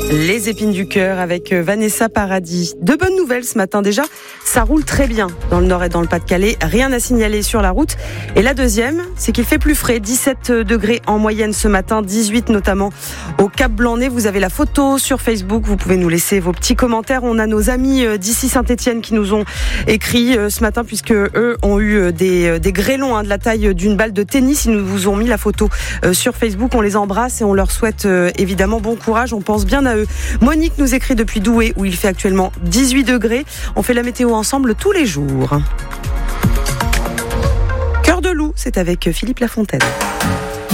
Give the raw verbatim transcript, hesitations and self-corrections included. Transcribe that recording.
Les épines du cœur avec Vanessa Paradis. De bonnes nouvelles ce matin déjà, ça roule très bien dans le Nord et dans le Pas-de-Calais, rien à signaler sur la route. Et la deuxième, c'est qu'il fait plus frais, dix-sept degrés en moyenne ce matin, dix-huit notamment au Cap-Blanc-Nez. Vous avez la photo sur Facebook, vous pouvez nous laisser vos petits commentaires. On a nos amis d'ici Saint-Étienne qui nous ont écrit ce matin puisque eux ont eu des, des grêlons hein, de la taille d'une balle de tennis. Ils nous vous ont mis la photo sur Facebook, on les embrasse et on leur souhaite évidemment bon courage, on pense bien à eux. Monique nous écrit depuis Douai où il fait actuellement dix-huit degrés. On fait la météo ensemble tous les jours. Cœur de loup, c'est avec Philippe Lafontaine.